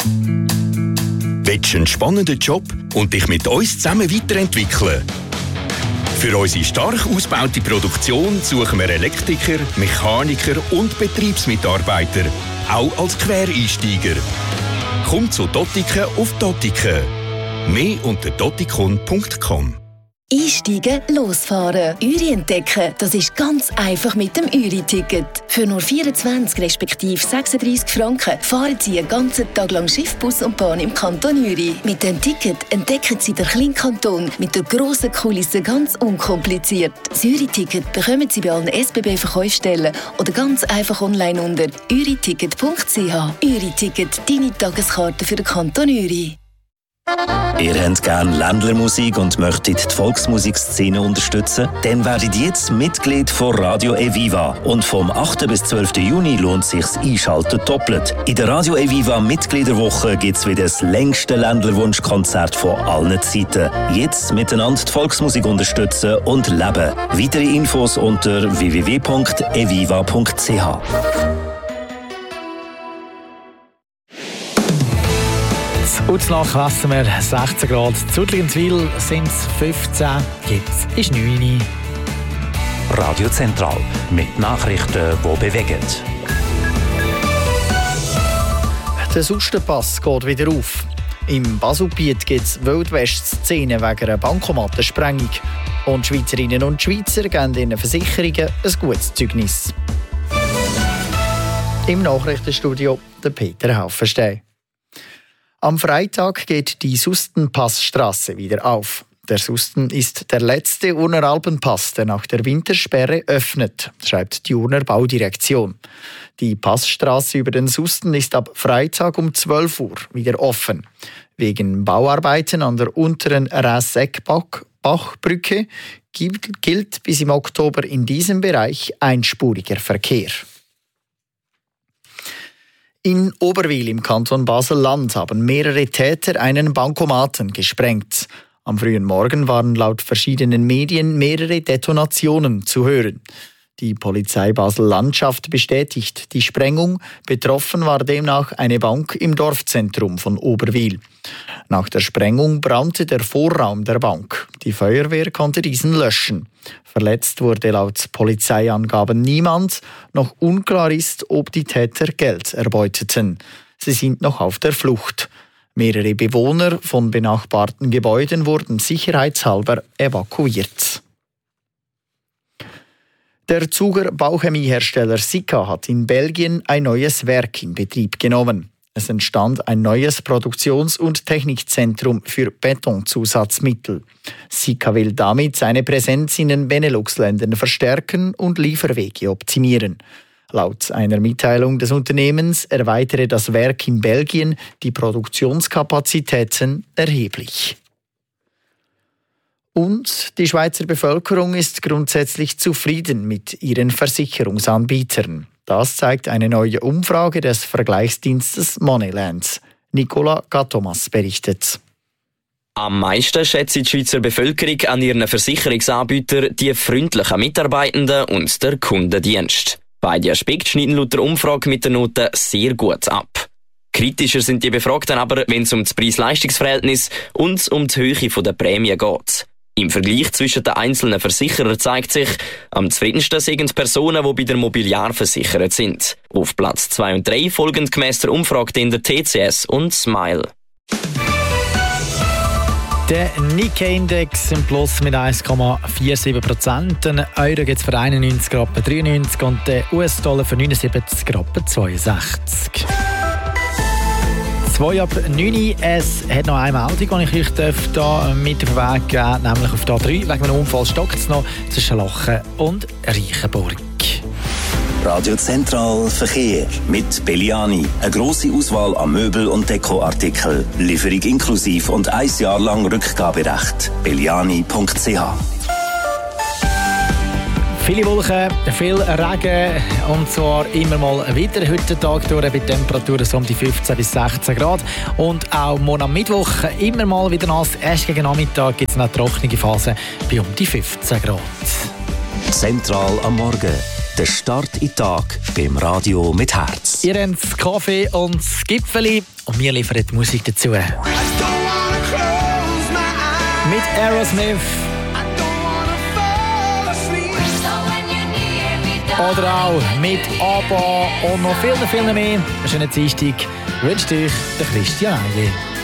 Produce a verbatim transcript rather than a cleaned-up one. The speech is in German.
Willst du einen spannenden Job und dich mit uns zusammen weiterentwickeln? Für unsere stark ausgebaute Produktion suchen wir Elektriker, Mechaniker und Betriebsmitarbeiter, auch als Quereinsteiger. Komm zu Dottiken auf Dottiken. Mehr unter dottikon punkt com. Einsteigen, losfahren, Uri entdecken, das ist ganz einfach mit dem Uri-Ticket. Für nur vierundzwanzig respektive sechsunddreissig Franken fahren Sie einen ganzen Tag lang Schiff, Bus und Bahn im Kanton Uri. Mit dem Ticket entdecken Sie den kleinen Kanton mit der grossen Kulisse ganz unkompliziert. Das Uri-Ticket bekommen Sie bei allen S B B-Verkaufsstellen oder ganz einfach online unter uri ticket punkt c h. Uri-Ticket, deine Tageskarte für den Kanton Uri. Ihr habt gerne Ländlermusik und möchtet die Volksmusikszene unterstützen? Dann werdet jetzt Mitglied von Radio Eviva. Und vom achten bis zwölften Juni lohnt sich's Einschalten doppelt. In der Radio Eviva Mitgliederwoche gibt's wieder das längste Ländlerwunschkonzert von allen Zeiten. Jetzt miteinander die Volksmusik unterstützen und leben. Weitere Infos unter w w w punkt eviva punkt c h. Uznach messen wir sechzehn Grad. Zu Zudligenswil sind es fünfzehn. Jetzt ist neun. Radio Zentral mit Nachrichten, die bewegen. Der Sustenpass geht wieder auf. Im Baselbiet gibt es Wildwest-Szenen wegen einer Bankomatensprengung. Und Schweizerinnen und Schweizer geben ihren Versicherungen ein gutes Zeugnis. Im Nachrichtenstudio der Peter Haufenstein. Am Freitag geht die Sustenpassstraße wieder auf. Der Susten ist der letzte Urner Alpenpass, der nach der Wintersperre öffnet, schreibt die Urner Baudirektion. Die Passstraße über den Susten ist ab Freitag um zwölf Uhr wieder offen. Wegen Bauarbeiten an der unteren Räseck-Bachbrücke gilt bis im Oktober in diesem Bereich einspuriger Verkehr. In Oberwil im Kanton Basel-Land haben mehrere Täter einen Bankomaten gesprengt. Am frühen Morgen waren laut verschiedenen Medien mehrere Detonationen zu hören. Die Polizei Basel-Landschaft bestätigt die Sprengung. Betroffen war demnach eine Bank im Dorfzentrum von Oberwil. Nach der Sprengung brannte der Vorraum der Bank. Die Feuerwehr konnte diesen löschen. Verletzt wurde laut Polizeiangaben niemand. Noch unklar ist, ob die Täter Geld erbeuteten. Sie sind noch auf der Flucht. Mehrere Bewohner von benachbarten Gebäuden wurden sicherheitshalber evakuiert. Der Zuger Bauchemiehersteller Sika hat in Belgien ein neues Werk in Betrieb genommen. Es entstand ein neues Produktions- und Technikzentrum für Betonzusatzmittel. Sika will damit seine Präsenz in den Benelux-Ländern verstärken und Lieferwege optimieren. Laut einer Mitteilung des Unternehmens erweitere das Werk in Belgien die Produktionskapazitäten erheblich. Und die Schweizer Bevölkerung ist grundsätzlich zufrieden mit ihren Versicherungsanbietern. Das zeigt eine neue Umfrage des Vergleichsdienstes Moneyland. Nicola Gattomas berichtet. Am meisten schätzt die Schweizer Bevölkerung an ihren Versicherungsanbietern die freundlichen Mitarbeitenden und der Kundendienst. Beide Aspekte schneiden laut der Umfrage mit der Note sehr gut ab. Kritischer sind die Befragten aber, wenn es um das Preis-Leistungs-Verhältnis und um die Höhe der Prämie geht. Im Vergleich zwischen den einzelnen Versicherern zeigt sich, am zufriedensten sind Personen, die bei der Mobiliar versichert sind. Auf Platz zwei und drei folgen gemäss der Umfrage in der T C S und Smile. Der Nikkei-Index im Plus mit eins Komma siebenundvierzig Prozent. Den Euro gibt es für einundneunzig Rappen dreiundneunzig und den U S-Dollar für neunundsiebzig Rappen zweiundsechzig. zwei ab neun. Es hat noch eine Meldung, die ich euch hier mit auf den Weg geben darf, nämlich auf der drei. Wegen einem Unfall stockt es noch zwischen Lachen und Reichenburg. Radio Zentral Verkehr mit Belliani. Eine grosse Auswahl an Möbel- und Dekoartikeln. Lieferung inklusiv und ein Jahr lang Rückgaberecht. belliani punkt c h. Viele Wolken, viel Regen und zwar immer mal wieder heute Tag durch bei Temperaturen so um die fünfzehn bis sechzehn Grad. Und auch morgen am Mittwoch immer mal wieder nass. Erst gegen Nachmittag gibt es eine trockene Phase bei um die fünfzehn Grad. Zentral am Morgen. Der Start in den Tag beim Radio mit Herz. Ihr habt das Kaffee und das Gipfeli und wir liefern die Musik dazu. Mit Aerosmith. Oder auch mit ABBA und noch viel, viel mehr. Einen schönen Dienstag wünscht euch der Christian Eilig.